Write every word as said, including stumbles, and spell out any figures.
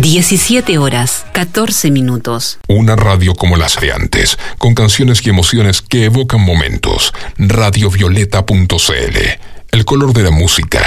diecisiete horas, catorce minutos. Una radio como las de antes, con canciones y emociones que evocan momentos. radiovioleta punto c l, el color de la música.